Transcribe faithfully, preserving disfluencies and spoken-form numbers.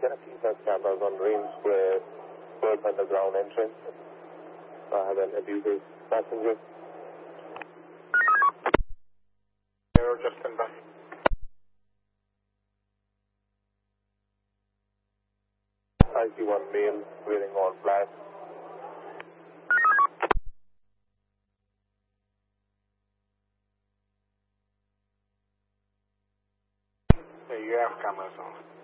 can I please have cameras on Range Square, Perth Underground entrance? I have an abusive passenger. Aero just stand by. I see one male wearing all black. Yeah, you have cameras on.